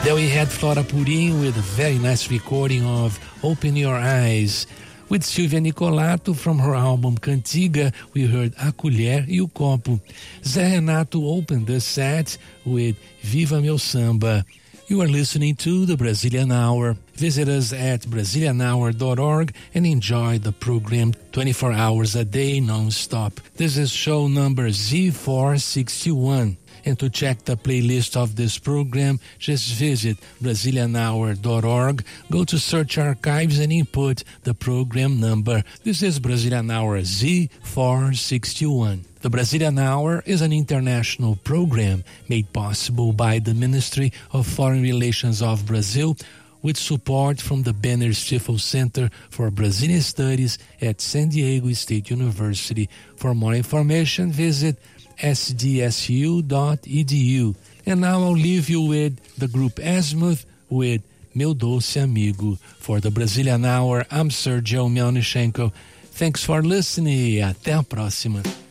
There we had Flora Purim with a very nice recording of Open Your Eyes. With Silvia Nicolato from her album Cantiga, we heard A Colher e o Copo. Zé Renato opened the set with Viva Meu Samba. You are listening to the Brazilian Hour. Visit us at BrazilianHour.org and enjoy the program 24 hours a day non-stop. This is show number Z461. And to check the playlist of this program, just visit BrazilianHour.org, go to Search Archives and input the program number. This is Brazilian Hour Z461. The Brazilian Hour is an international program made possible by the Ministry of Foreign Relations of Brazil, with support from the Benner Stifel Center for Brazilian Studies at San Diego State University. For more information, visit sdsu.edu. And now I'll leave you with the group Azimuth with Meu Doce Amigo. For the Brazilian Hour, I'm Sergio Melnichenko. Thanks for listening e até a próxima.